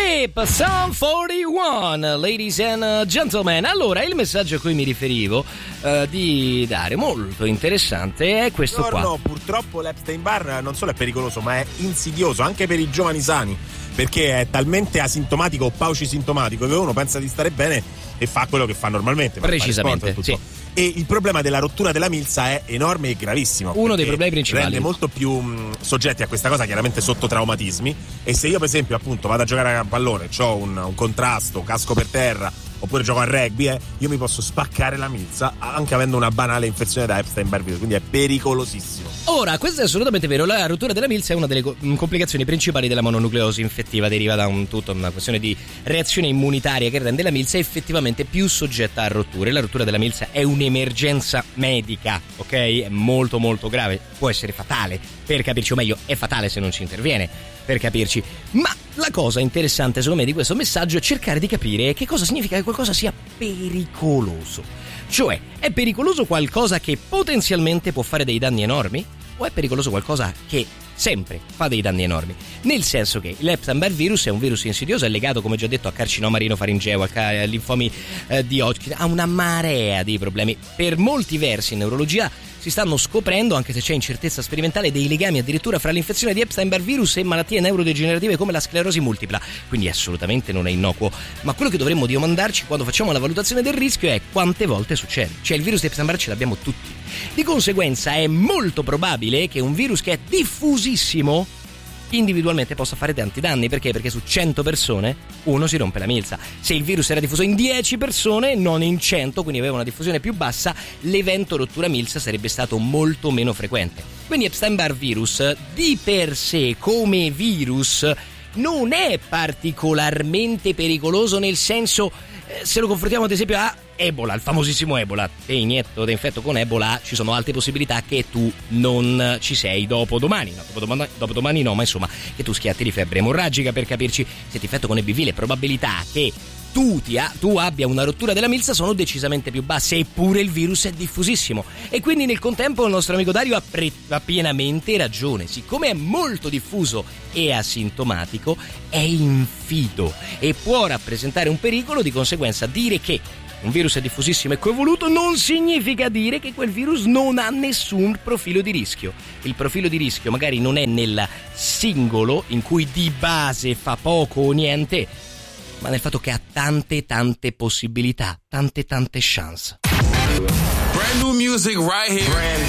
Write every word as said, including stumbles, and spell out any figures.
Sleep, Psalm quarantuno, ladies and gentlemen. Allora, il messaggio a cui mi riferivo uh, di Dare, molto interessante, è questo no, qua. No, purtroppo l'Epstein-Barr non solo è pericoloso, ma è insidioso anche per i giovani sani, perché è talmente asintomatico o paucisintomatico che uno pensa di stare bene e fa quello che fa normalmente. Precisamente, sport, sì. E il problema della rottura della milza è enorme e gravissimo. Uno dei problemi principali. Rende molto più mh, soggetti a questa cosa, chiaramente sotto traumatismi. E se io per esempio appunto vado a giocare a pallone, ho un, un contrasto, casco per terra, oppure gioco a rugby, eh, io mi posso spaccare la milza anche avendo una banale infezione da Epstein-Barr virus, quindi è pericolosissimo. Ora, questo è assolutamente vero, la rottura della milza è una delle complicazioni principali della mononucleosi infettiva, deriva da un tutto una questione di reazione immunitaria che rende la milza effettivamente più soggetta a rotture. La rottura della milza è un'emergenza medica, ok? È molto molto grave, può essere fatale, per capirci, o meglio, è fatale se non ci interviene, per capirci. Ma la cosa interessante secondo me di questo messaggio è cercare di capire che cosa significa che qualcosa sia pericoloso. Cioè, è pericoloso qualcosa che potenzialmente può fare dei danni enormi? O è pericoloso qualcosa che sempre fa dei danni enormi? Nel senso che l'Epstein-Barr virus è un virus insidioso, è legato, come già detto, a carcinoma rinofaringeo, a linfomi eh, di Hodgkin, a una marea di problemi. Per molti versi in neurologia si stanno scoprendo, anche se c'è incertezza sperimentale, dei legami addirittura fra l'infezione di Epstein-Barr virus e malattie neurodegenerative come la sclerosi multipla, quindi assolutamente non è innocuo. Ma quello che dovremmo domandarci quando facciamo la valutazione del rischio è quante volte succede. Cioè, il virus di Epstein-Barr ce l'abbiamo tutti. Di conseguenza è molto probabile che un virus che è diffusissimo individualmente possa fare tanti danni. Perché? Perché su cento persone uno si rompe la milza. Se il virus era diffuso in dieci persone, non in cento, quindi aveva una diffusione più bassa, l'evento rottura milza sarebbe stato molto meno frequente. Quindi Epstein-Barr virus di per sé come virus non è particolarmente pericoloso, nel senso, eh, se lo confrontiamo ad esempio a Ebola, il famosissimo Ebola, te inietto, te infetto con Ebola, ci sono alte possibilità che tu non ci sei dopo domani, no, dopo domani, dopo domani no, ma insomma che tu schiatti di febbre emorragica, per capirci. Se ti infetto con E B V le probabilità che tu, ti ha, tu abbia una rottura della milza sono decisamente più basse, eppure il virus è diffusissimo. E quindi nel contempo il nostro amico Dario ha, pre- ha pienamente ragione. Siccome è molto diffuso e asintomatico, è infido e può rappresentare un pericolo. Di conseguenza, dire che un virus è diffusissimo e coevoluto non significa dire che quel virus non ha nessun profilo di rischio. Il profilo di rischio magari non è nel singolo, in cui di base fa poco o niente, ma nel fatto che ha tante tante possibilità, tante tante chance. Brand new music right here. Brand